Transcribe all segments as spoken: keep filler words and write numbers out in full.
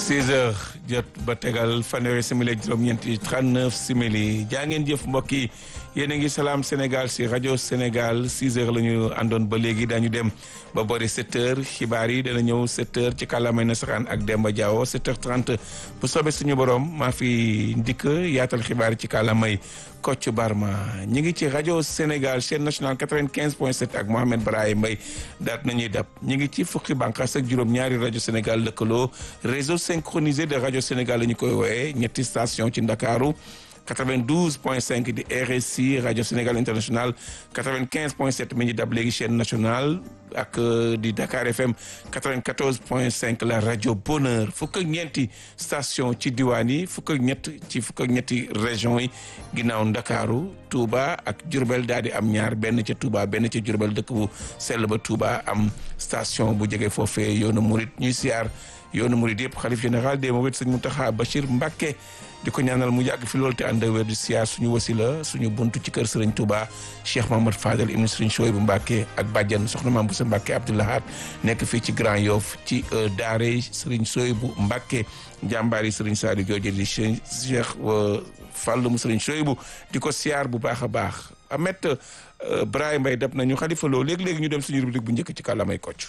six heures jot ba tegal fanweeri simili ak juróom-ñeenti trente-neuf simili jaa ngeen jëf mbokk yi yéen a ngi Salam Sénégal si rajo Sénégal six heures la ñu àndoon ba léegi daañu dem ba boori sept heures xibaar yi dana ñëw sept heures ci kàllaamay nasaraan ak Demba Diawo sept heures trente bu soobee suñu borom maa fi ndikk yaatal xibaar yi ci kàllaamay Kocc Barma ñi ngi ci rajo Sénégal chaîne nationale quatre-vingt-quinze point sept ak Mohamed Brahim Mbaye daat nañuy dab ñi ngi ci fukki bànqaas ak juróom ñaari rajo Sénégal lëkkaloo réseau synchronisé de rajo Sénégal la ñu koy wooye ñetti station ci Ndakaaru quatre-vingt-douze point cinq di R S I rajo Sénégal international quatre-vingt-quinze point sept mi ngi dab léegi chaîne nationale ak di Dakar F M quatre-vingt-quatorze point cinq la rajo Bonheur fukk ak ñeenti station ci diwaan yi fukk ak ñett ci fukk ak ñetti région yi ginnaaw Ndakaaru Touba ak Diourbel daal di am ñaar benn ca Touba benn ca Diourbel dëkk bu sell ba Touba am station bu jege foofee yoonu Mouride ñuy siyaar yoonu Mouride yëpp xalif général des Mourides sëñ Mountakha Bachir Mbacké di ko ñaanal mu yàgg fi loolu te ànd wér di siyaar suñu wasila suñu buntu ci kër Serigne Touba Cheikh Mahamad Fadel ibn Serigne Souhaïbou Mbacké ak bàjjan soxna Mame Boussa Mbacké Abdoulahat nekk fii ci Grand Yoff ci daare Serigne Souhaïbou Mbacké jàmbaari Serigne Saliou Jooje di Cheikh Fallou mu Serigne Souhaïbou di ko siyaar bu baax a baax Ahmed Brahim Mbaye dab nañu xalifa loo léegi-léegi ñu dem suñu rubrique bu njëkk ci kàllaamay Kocc.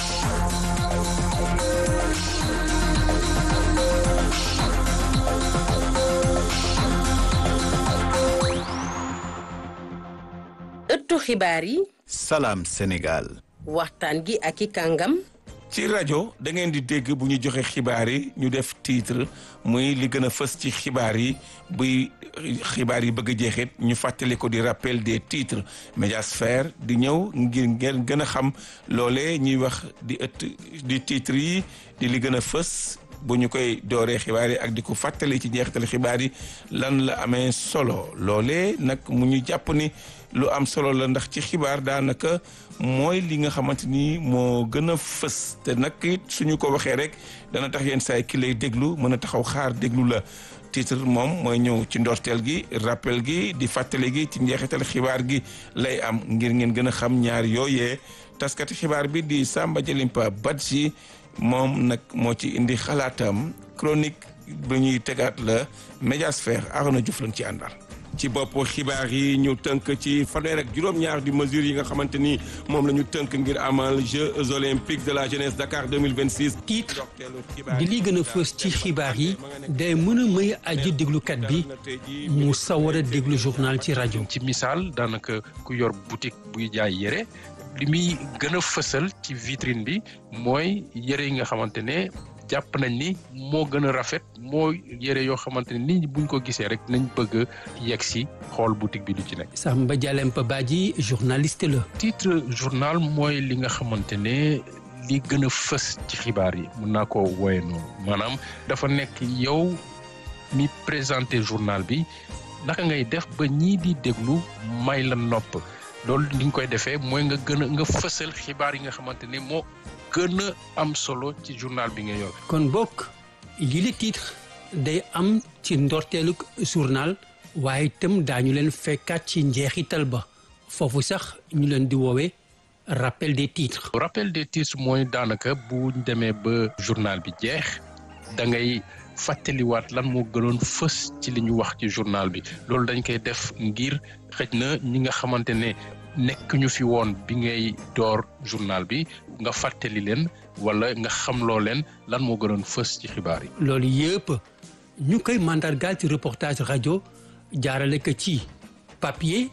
ëttu xibaar yi. Salam Sénégal. waxtaan gi ak i kàngam. ci rajo da ngeen di dégg bu ñu joxe xibaar yi ñu def titre muy li gën a fës ci xibaar yi buy xibaar yi bëgg a jeexit ñu fàttali ko di rappel des titres Médiasphère di ñëw ngir ngeen gën a xam loole ñuy wax di ëtt di titre yi di li gën a fës bu ñu koy dooree xibaar yi ak di ko fàttali ci njeexital xibaar yi lan la amee solo loole nag mu ñu jàpp ni lu am solo la ndax ci xibaar daanaka mooy li nga xamante ni moo gën a fës te nag it suñu ko waxee rek dana tax yenn saa yi ki lay déglu mën a taxaw xaar déglu la titre moom mooy ñëw ci ndorteel gi rappel gi di fàttali gi ci njeexital xibaar gi lay am ngir ngeen gën a xam ñaar yooyee taskati xibaar bi di Samba Jalimpa Badji moom nag moo ci indi xalaatam chronique bu ñuy tegaat la Médiasphère Arona Diouf lañ ci àndal. ci bopp xibaar yi ñu tënk ci fanweer ak juróom-ñaar di mesures yi nga xamante ni moom la ñu tënk ngir amal Jeux olympiques de la jeunesse Dakar deux mille vingt-six. titre di li gën a fës ci xibaar yi day mën a may aji déglukat bi mu sawar a déglu journal ci rajo. ci misaal daanaka ku yor boutique buy jaay yére li muy gën a fësal ci vitrine bi mooy yére yi nga xamante ne jàpp nañ ni moo gën a rafet mooy yére yoo xamante ne nit ñi buñ ko gisee rek nañ bëgg yegg si xool boutique bi lu ci nekk. Samba Jalempa Badji journaliste la. titre journal mooy li nga xamante ne li gën a fës ci xibaar yi mun naa koo wooye noonu maanaam dafa nekk yow mi présenté journal bi naka ngay def ba ñii di déglu may la nopp loolu li ñu koy defee mooy nga gën a nga fësal xibaar yi nga xamante ne moo gën a am solo ci journal bi nga yor. kon bokk lii la titre day am ci ndorteelu journal waaye itam daañu leen fekkaat ci njeexital ba foofu sax ñu leen di woowee rappel des titres. rappel des titres mooy daanaka bu ñu demee ba journal bi jeex da ngay fàttaliwaat lan moo gënoon fës ci li ñu wax ci journal bi loolu dañ koy def ngir xëj na ñi nga xamante ne nekk ñu fi woon bi ngay door journal bi nga fàttali leen wala nga xamloo leen lan moo gënoon fës ci xibaar yi. loolu yëpp ñu koy mandargaal ci reportage rajo jaarale ko ci papier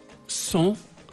son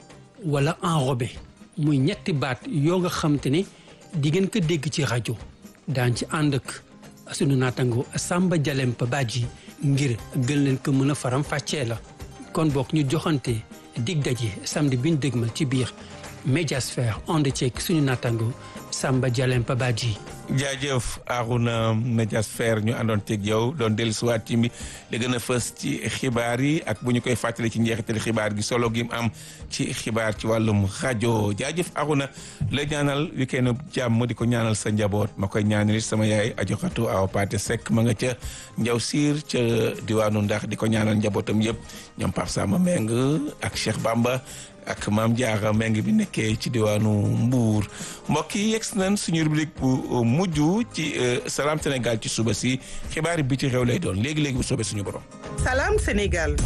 wala enrobé muy ñetti baat yoo nga xamante ne di ngeen ko dégg ci rajo daan ci ànd ak sunu naatango Samba Jalempa Badji ngir gën leen ko mën a faram fàccee la kon bokk ñu joxante dig daje samedi bi ñu dégmal ci biir Médiasphère ànd ceeg suñu naatango Samba Jalempa Badji. jaajëf Arona Médiasphère ñu àndoon teeg yow doon dellusiwaat ci mi li gën a fës ci xibaar yi ak bu ñu koy fàttali ci njeexital xibaar gi solo gi mu am ci xibaar ci wàllum rajo jaajëf Arona la ñaanal week-end jàmm di ko ñaanal sa njaboot ma koy ñaanal sama yaay ajoxatu awa Paate Seck ma nga ca Njaw Siir ca diwaanu Ndax di ko ñaanal njabootam yëpp ñoom Pape Samba Meng ak Cheikh Bamba ak Maam Diarra Meng bi nekkee ci diwaanu Mbuur mbokk yi yegg nañ suñu rubrique bu mujj ci Salam Sénégal ci suba si xibaari bi ci réew lay doon léegi léegi bu soobee suñu borom. Salam Sénégal.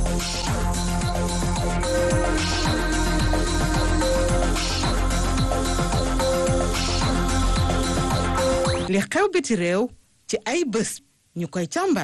li xew biti réew ci ay bés ñu koy càmbar.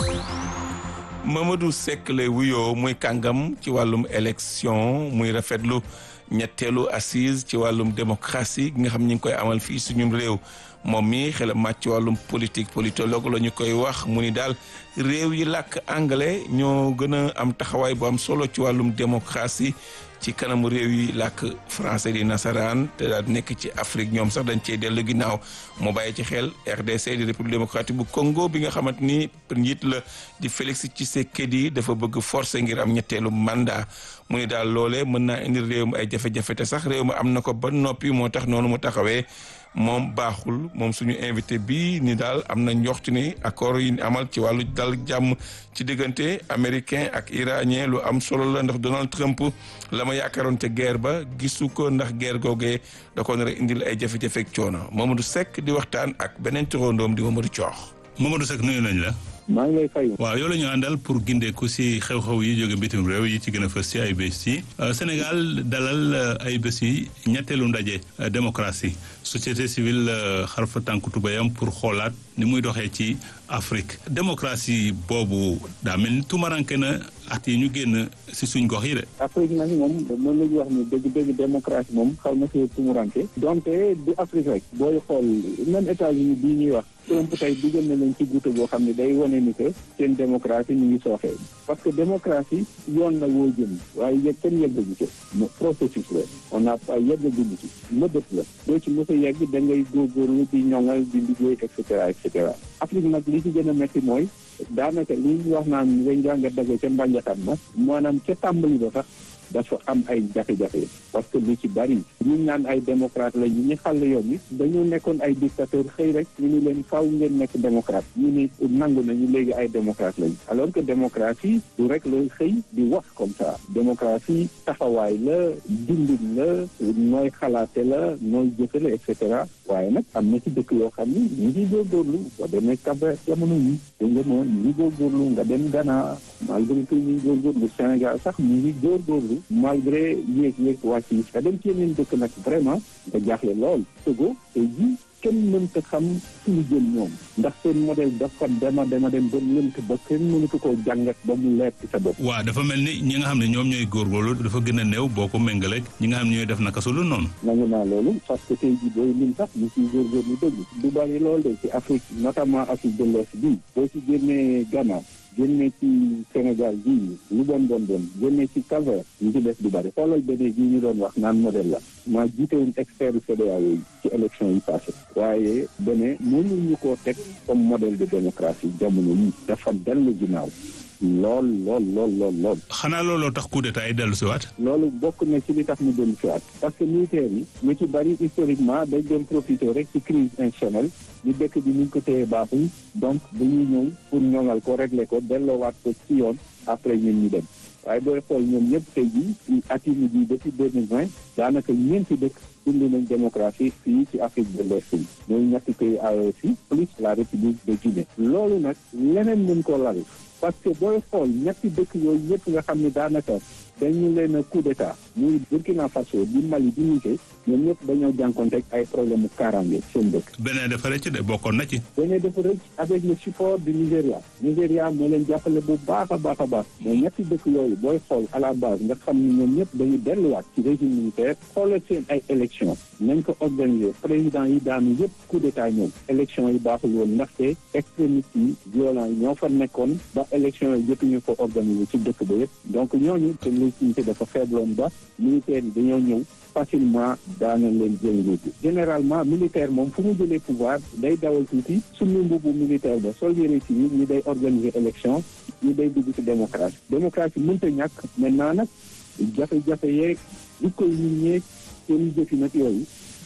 Mamadou Seck lay wuyoo muy kàngam ci wàllum élection muy rafetlu ñetteelu assise ci wàllum démocratie gi nga xam ñu ngi koy amal fii suñu réew moom mi xel màcc ci wàllum politique politologue la ñu koy wax mu ni daal réew yi làkk anglais ñoo gën a am taxawaay bu am solo ci wàllum démocratie ci kanamu réew yi làkk français di nasaraan te daal nekk ci Afrique ñoom sax dañ cee dellu ginnaaw mu bàyyi ci xel R D C di République démocratique bu Congo bi nga xamante ni njiit la di Félix Tshisekedi dafa bëgg forcer ngir am ñetteelu mandat mu ni daal loolee mën naa indi réew mi ay jafe-jafe te sax réew mi am na ko ba noppi moo tax noonu mu taxawee moom baaxul moom suñu invité bi ni daal am na njoxtu ni accord yi amal ci wàllu dal jàmm ci diggante américain ak iranien lu am solo la ndax Donald Trump la ma yaakaaroon te guerre ba gisu ko ndax guerre googee da ko nar a indil ay jafe-jafe ak coono Mamadou Seck di waxtaan ak beneen turandoom di Mamadou Coox. Mamadou Seck nuyu nañ la. maa ngi lay fay. waaw yow la ñu àndal pour gindeeku si xew-xew yi jóge bitim réew yi ci gën a fës ci ay bés yi Sénégal dalal ay bés yi ñetteelu ndaje démocratie société civile xarfa tànku tubayam pour xoolaat ni muy doxee ci Afrique démocratie boobu daa mel ni tumaranke na at yi ñu génn si suñ gox yi de. Afrique nag moom mën nañu wax ni dëgg-dëgg démocratie moom xaw na si tumuranke donte du Afrique rek booy xool même États-Unis bii ñuy wax Trump tey dugal na leen ci guute boo xam ne day wane ni que seen démocratie ñu ngi sooxee parce que démocratie yoon na woo jëm waaye yegg kenn yeggagu ci processus la on a pas yeggaguñu ci mëbët la doo ci mos a yegg da ngay góorgóorlu di ñoŋal di liggéey et cetera et cetera Afrique nag li ci gën a métti mooy daanaka li ñu wax naan nga njàng dagg ca mbànjaxat ma maanaam ca tàmbali ba sax dafa am ay jafe-jafe parce que lu ci bari ñu naan ay démocrate la ñu ñu xàll yoon ni dañoo nekkoon ay dictateur xëy rek ñu ni leen faaw ngeen nekk démocrate ñu ni nangu nañu léegi ay démocrate lañu alors que démocratie du rek la xëy di wax comme ça démocratie taxawaay la dundin la nooy xalaate la nooy jëfale et cetera waaye nag am na ci dëkk yoo xam ni ñu ngi góorgóorlu boo demee Cap-Vert jamono yi dégg nga moom ñu ngi góorgóorlu nga dem Ghana malgré que ñu ngi góorgóorlu Sénégal sax ñu ngi góorgóorlu malgré yéeg-yéeg wàcc yi nga dem ci yeneen dëkk nag vraiment nga jaaxle lool Togo tey jii kenn mënta xam suñu jël ñoom ndax seen modèle dafa dema dema dem ba lënt ba kenn mënatu koo jàngat ba mu leer ci sa bopp. waaw dafa mel ni ñi nga xam ne ñoom ñooy góorgóorlu dafa gën a néew boo ko méngaleeg ñi nga xam ne ñooy def naka su lu noonu. nangu naa loolu parce que tey jii booy lim sax ñu ciy góorgóorlu dëgg du bari loolu de ci Afrique notamment Afrique de l'Ouest bii boo ci génnee Ghana génne ci Sénégal bii lu bon bon bon génne ci Cap-Vert ñu ci des du bari xoolal beneen bii ñu doon wax naan modèle la maa jiitewuñ expert C D A O yi ci élection yi passé waaye bene mënuñu koo teg comme modèle de démocratie jamono yi dafa dellu ginnaaw lool lool lool lool lool. xanaa looloo tax coup d'état yi dellu si waat. loolu bokk na ci li tax mu dellu si waat parce que militaire yi ñu ci bari historiquement dañ doon profité rek ci crise institutionnelle ñu dëkk bi ñu ko téye baaxul donc bu ñuy ñëw pour ñoŋal ko régler ko delloowaat ko ci yoon après ñun ñu dem waaye booy xool ñoom ñëpp tey jii at yi mujj depuis deux mille vingt daanaka ñeenti dëkk dund nañ démocratie fii ci Afrique de l'Ouest yi ñooy ñetti pays A E S yi plus la République de Guinée. loolu nag leneen mën koo lal parce que booy xool ñetti dëkk yooyu yëpp nga xam ne daanaka dañu leen a coup d'état muy Burkina Faso di Mali di Niger ñoom ñëpp dañoo jànkonteeg ay problème mu kaaraange seen dëkk. beneen dafa rëcc de bokkoon na ci. beneen dafa rëcc avec le support du Nigéria. Nigéria moo leen jàppale bu baax a baax a baax mais ñetti dëkk yooyu booy xool à la base nga xam ni ñoom ñëpp dañu delluwaat ci régime militaire xoolal seen ay élection nañ ko organiser président yi daanu yëpp coup d'état ñëw élection yi baaxul woon ndaxte extrémistes yi violents yi ñoo fa nekkoon ba élection yi jotuñu ko organiser ci dëkk ba yëpp donc ñooñu te légitimité dafa faibloon ba militaire yi dañoo ñëw facilement daana leen jël nguur gi généralement militaire moom fu mu jëlee pouvoir day dawal tuuti suñu mbubu militaire ba sol yére civil ñi day organiser élection ñi day dugg ci démocratie démocratie mënta ñàkk maintenant nag jafe-jafe yeeg di koy nit ñeeg seen jëfi nag yooyu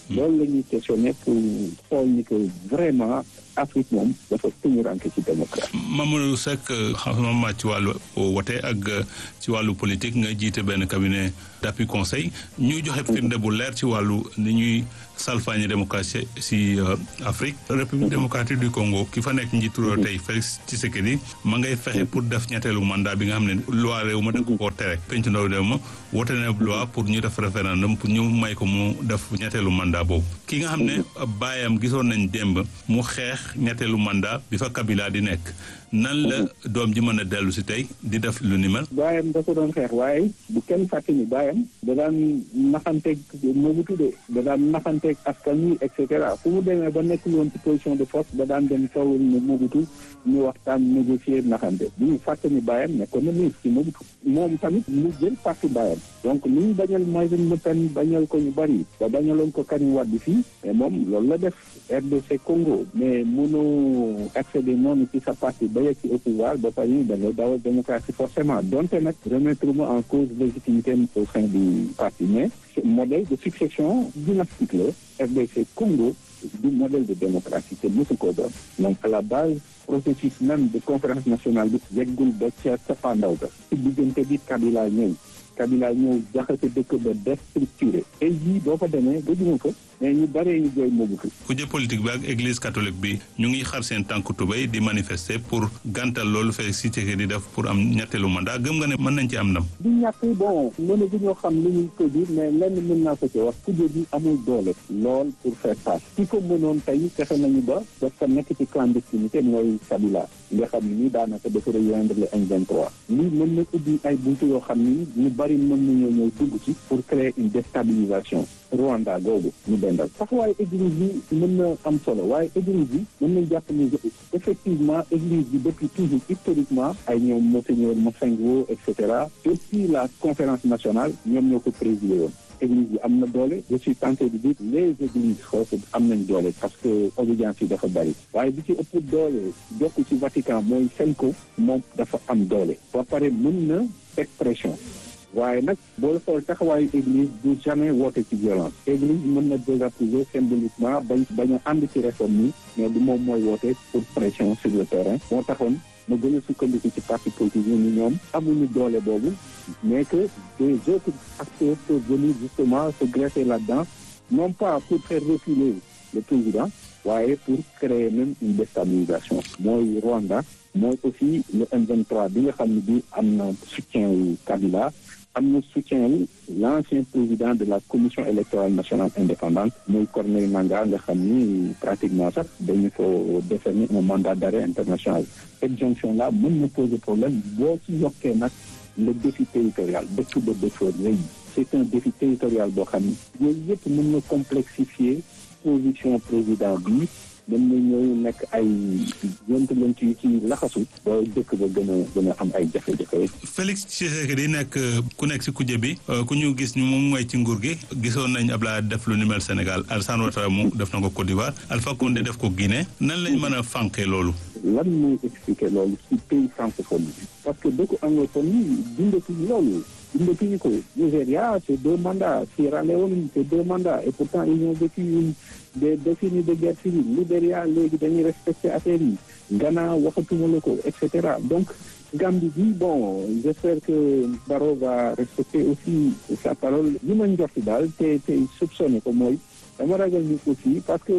loolu la ñuy questionné pour xool ni que vraiment Afrique moom dafa tumuranke ci démocratie. Mamadou Seck xam ma ci wàllu wote ak ci wàllu politique nga jiite benn cabinet d'appui conseil ñuy joxe firnde bu leer ci wàllu ni ñuy salfaañe démocratie ci Afrique. République démocratique du Congo ki fa nekk njiitu réew tey Félix Tshisekedi ma ngay fexe pour def ñetteelu mandat bi nga xam ne loi réew ma dëkk koo tere penc ndaw réew ma wote na loi pour ñu def référendum pour ñu may ko mu def ñetteelu mandat boobu ki nga xam ne baayam gisoon nañ démb mu xeex ñetteelu mandat bi fa Kabila di nekk nan la doom ji mën a dellu si tey di def lu ni mel. baayam da ko doon xeex waaye bu kenn fàtte ni baayam da daan naxanteeg Mobutu de da daan naxanteeg askan wi et cetera fu mu demee ba nekkul woon ci position de force da daan dem toogul ne Mobutu ñu waxtaan négocier naxante bu ñu fàtte ni baayam nekkoon na ministre ci Mobutu moom tamit mu jël parti baayam donc ni ñu bañal Marine Le Pen bañal ko ñu bari ba bañaloon ko Karim Wade fii mais moom loolu la def R D C Congo mais mënoo accéder noonu ci sa parti ba yegg ci au pouvoir ba pare da nga dawal démocratie forcément donte nag remettre ma en cause légitimité au sein du parti mais modèle de succession dynastique la R D C Congo du modèle de démocratie te mosu koo doon donc à la base processus même de conférence nationale bi yeggul ba ca cappaandaw ga ci diggante bi Kabila ñëw Kabila ñëw jaxase dëkk ba déstructuré et yii boo fa demee dëgguma ko mais ñu baree ñu jooy Mobutu. kujje politique bi ak église catholique bi ñu ngi xar seen tànk tubéy di manifester pour gàntal loolu Félix Tshisekedi di def pour am ñetteelu mandat gëm nga ne mën nañ ci am ndam. du ñàkk bon mëna bu ñoo xam li ñuy ko dire mais lenn mën naa ko ci wax kujje bi amul doole lool pour faire face ki ko mënoon tey fexe nañu ba dafa nekk ci clandestinité mooy Kabila nga xam ni daanaka dafa rejoindre le M vingt-trois lii mën na ubbi ay buntu yoo xam ni ñu bari mën nañoo ñëw dugg ci pour créer une déstabilisation Rwanda googu ñu bendal taxawaay église bi mën na am solo waaye église bi mën nañ jàpp ni effectivement église bi depuis toujours historiquement ay ñoom monseigneur Masengo et cetera depuis la conférence nationale ñoom ñoo ko présidé woon église bi am na doole je suis tenté de dire les églises xoosu am nañ doole parce que obédience yi dafa bari waaye bi ci ëpp doole jokk ci Vatican mooy Senko moom dafa am doole ba pare mën na expression waaye nag boo xool taxawaayu église du jamais woote ci violence église mën na désappuyer symboliquement bañ bañ a ànd ci réforme yi mais du moom mooy woote pour pression sur le terrain moo taxoon ma gën a sukkandiku ci parti politique yi ni ñoom amuñu doole boobu mais que des autres acteurs peuvent venir justement se greffer là-dedans non pas pour faire reculer le président waaye pour créer même une déstabilisation mooy Rwanda mooy aussi le M vingt-trois bi nga xam ne bi am na soutien wu Kabila am na soutien wu l'ancien président de la commission électorale nationale indépendante muy Corneille Nangaa nga xam ni pratiquement sax dañu ko décerner un mandat d'arrêt international cette jonction là mën na poser problème boo ci yokkee nag le défi territorial dëkk ba dafa rëy c'est un défi territorial boo xam ni yooyu yëpp mën na complexifier position président bi mën na ñëw nekk ay yënt lënt yu ci laxasu ba dëkk ba gën a gën a am ay jafe-jafe. Félix Tshisekedi nekk ku nekk si kujje bi ku ñu gis ñu moom mooy ci nguur gi gisoon nañ Abdoulaye def lu ni mel Sénégal Alassane Ouattara mu def na ko Côte d'Ivoire Alpha Condé def ko Guinée nan lañ mën a fànqee loolu. lan mooy expliquer loolu ci pays francophone bi parce que dëkku anglophone yi dundatuñu loolu dundatuñu ko Nigéria c'est deux mandats Sierra Leone c'est deux mandats et pourtant ils ont vécu une des décennies de guerre civile Libéria léegi dañuy respecter affaire yi Ghana waxatuma la ko et cetera donc Gambie bi bon j'espère que Barrow va respecter aussi sa parole li ma njorti daal te te soupçonné ko mooy dama ragal ni aussi parce que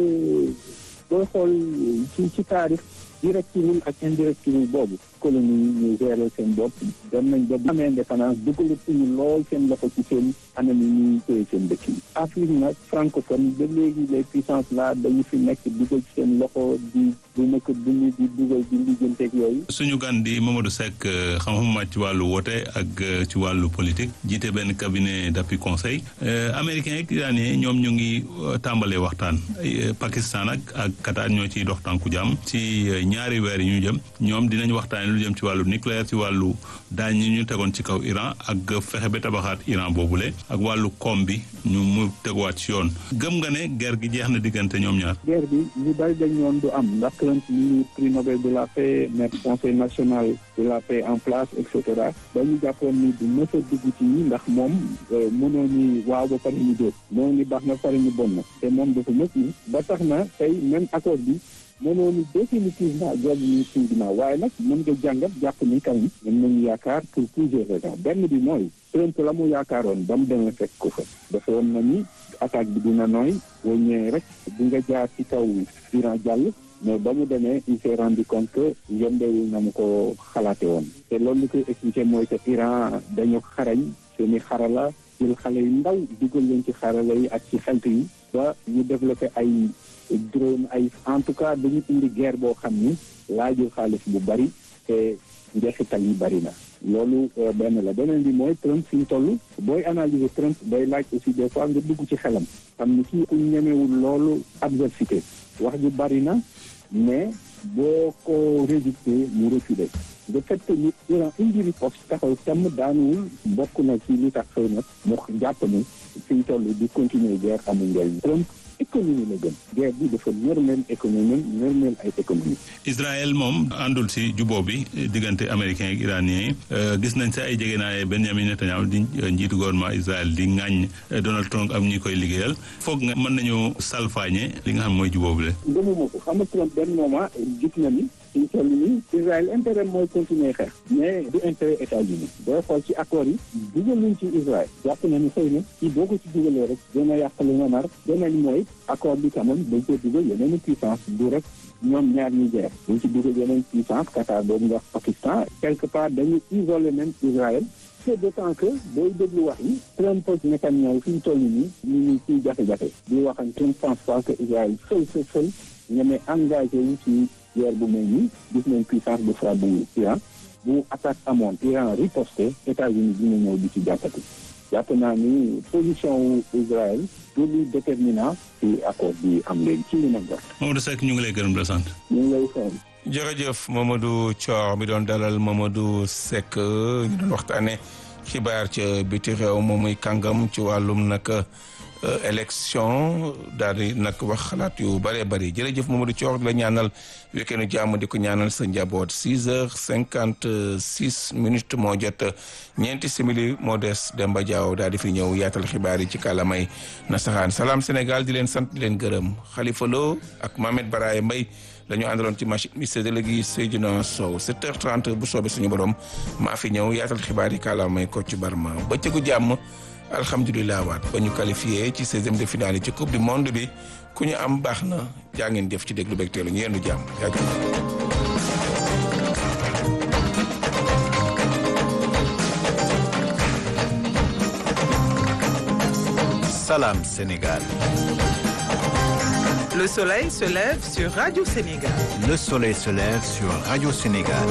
booy xool ci ci taarix directive ak indirective boobu colonie yi ñu gérer seen bopp dem nañ ba bu amee indépendance dugalatuñu lool seen loxo ci seen anam yi ñuy téye seen dëkk yi Afrique nag francophone ba léegi les puissances là dañu fi nekk dugal ci seen loxo di bu nekk duñu di dugal di lijjanteeg yooyu. suñu gan di Mamadou Seck xam-xam màcc ci wàllu woote ak ci wàllu politique jiite benn cabinet d'appui conseil américain ak iranien ñoom ñu ngi tàmbalee waxtaan Pakistan ak ak Qatar ñoo ciy dox tànku jàmm ci ñaari weer yi ñu jëm ñoom dinañ waxtaane lu jëm ci wàllu nucléaire ci wàllu daañ ñi ñu tegoon ci kaw Iran ak fexe ba tabaxaat Iran boobule ak wàllu koom bi ñu mu teguwaat ci yoon gëm nga ne guerre gi jeex na diggante ñoom ñaar. guerre bi ñu bari dañ ñoon du am ndax Trump ñu ngi prix Nobel de la paix mettre conseil national de la paix en place et cetera dañu jàppoon ni du mës a dugg ci yi ndax moom mënoo ni waaw ba pare ñu dóor mënoo ni baax na pare ñu bon na te moom dafa mës ni ba tax na tey même accord bi mënoo ni définitivement guerre bi ñu suñ ginnaaw waaye nag mën nga jàngat jàpp ni kan mën nañu yaakaar pour plusieurs raisons benn bi mooy Trump la mu yaakaaroon ba mu demee fekk ko fa dafa woon na ni attaque bi dina nooy boo ñëwee rek di nga jaar ci kaw Iran jàll mais ba mu demee il s'est rendu compte que yombewul na mu ko xalaate woon te loolu li koy expliqué mooy que Iran dañu xarañ seeni xarala jël xale yu ndaw dugal leen ci xarala yi ak ci xelt yi ba ñu développé ay drone ay en tout cas dañu indi guerre boo xam ni laajul xaalis bu bari te njeexital yi bari na loolu benn la beneen bi mooy Trump fi ñu toll booy analyser Trump day laaj aussi des fois nga dugg ci xelam xam ni kii ku ñemewul loolu adversité wax ji bari na mais boo ko résister mu reculer de fait que ñu Iran indi riposte taxaw temm daanuwul bokk na ci li tax xëy na mu jàpp ni fi ñu toll di continuer guerre amul njëriñ Trump économie la gën guerre bi dafa nërmeel économie nërmeel ay économie Israël moom àndul si juboo bi diggante américain ak iranien yi gis nañ sa ay jegenaay Benjamin Netanyahu di njiitu gouvernement Israël di ŋàññ Donald Trump am ñi koy liggéeyal foog nga mën nañu salfaañe li nga xam mooy juboo bi la gëmuma ko xam nga Trump benn moment gis na ni suñ toll nii Israël intérêt mooy continuer xeex mais du intérêt États-Unis booy xool ci accord yi dugal luñ ci Israël jàpp na ni xëy na ci boo ko ci dugalee rek dina yàq li nga nar beneen mooy accord bi quand même dañ ko dugal yeneen puissance du rek ñoom ñaar ñi jeex dañ ci dugal yeneen puissance Qatar boobu nga Pakistan quelque part dañu isolé même Israël c'est d'autant que booy déglu wax yi Trump ak Netanyahu fi ñu toll nii ñu ngi ciy jafe-jafe di waxan je ne pense pas que Israël seul seul seul ñeme engagé wu ci guerre bu mel nii gis nañ puissance de frappe bu Iran bu attaque amoon Iran riposté États-Unis dina ñëw di ci jàppati jàpp naa ni position wu Israël du lu déterminant ci accord bi am léegi ci li ma jox. Mamadou Seck ñu ngi lay gërëm la sant. ñu ngi lay fay. jërëjëf Mamadou Thior mi doon dalal Mamadou Seck ñu doon waxtaane xibaar ca biti réew moom muy kàngam ci wàllum nag élection daal di nag wax xalaat yu bëree bëri jërëjëf Mamadou Thior la ñaanal week-end jàmm di ko ñaanal sa njaboot six heures cinquante six minutes moo jot ñeenti simili moo des Demba Diaw daal di fi ñëw yaatal xibaar yi ci kàllaamay nasaraan Salam Sénégal di leen sant di leen gërëm Khalifa Lo ak Mohamed Baraye Mbaye la ñu àndaloon ci machine bi séddale Seydina Sow sept heures trente bu soobee suñu borom maa fi ñëw yaatal xibaar yi kàllaamay Kocc Barma bëccëgu jàmm alhamdulilah waat ba ñu qualifié ci seizième de finale yi ci coupe du monde bi ku ñu am baax na jaa ngeen jëf ci déglu beeg teelu ñu yendu jàmm yàgg Salam Sénégal. Le soleil se lève sur Radio Sénégal. Le soleil se lève sur Radio Sénégal.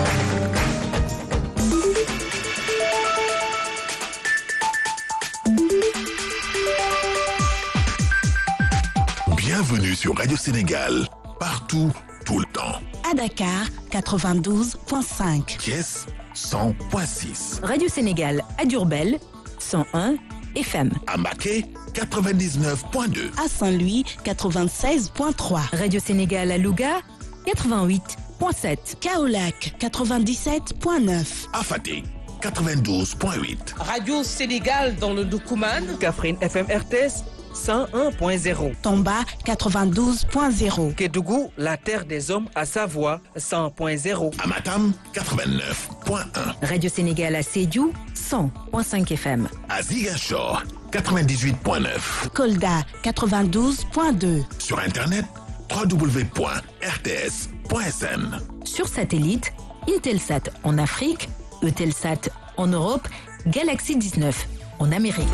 Bienvenue sur Radio Sénégal, partout, tout le temps. À Dakar, quatre-vingt-douze virgule cinq. Thiès, cent virgule six. Radio Sénégal à Diourbel, cent un F M. À Mbacké, quatre-vingt-dix-neuf virgule deux. À Saint-Louis, quatre-vingt-seize virgule trois. Radio Sénégal à Louga, quatre-vingt-huit virgule sept. Kaolack, quatre-vingt-dix-sept virgule neuf. À Fatick, quatre-vingt-douze virgule huit. Radio Sénégal dans le Doukoumane. Kaffrine F M R T S cent un virgule zéro. Tamba quatre-vingt-douze virgule zéro. Kédougou, la terre des hommes à Savoie cent virgule zéro. À Matam, quatre-vingt-neuf virgule un. Radio Sénégal à Sédhiou, cent virgule cinq F M. À Ziguinchor, quatre-vingt-dix-huit virgule neuf. Kolda quatre-vingt-douze virgule deux. Sur internet, w w w point r t s point s n. Sur satellite, Intelsat en Afrique, Eutelsat en Europe, Galaxy dix-neuf en Amérique.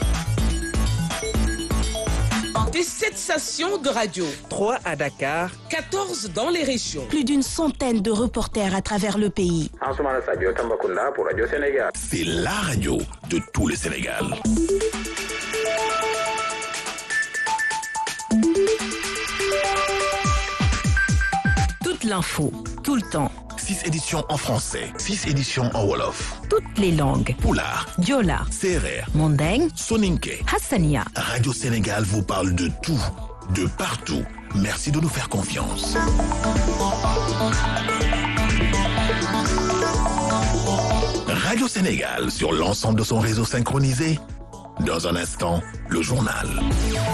Des sept stations de radio. trois à Dakar. quatorze dans les régions. Plus d'une centaine de reporters à travers le pays. Pour Radio Sénégal. C'est la radio de tout le Sénégal. Toute l'info, tout le temps. six éditions en français, six éditions en wolof. Toutes les langues. Pulaar, Diola, Serer, Mandeng, Soninké, Hassania. Radio Sénégal vous parle de tout, de partout. Merci de nous faire confiance. Radio Sénégal sur l'ensemble de son réseau synchronisé. Dans un instant, le journal.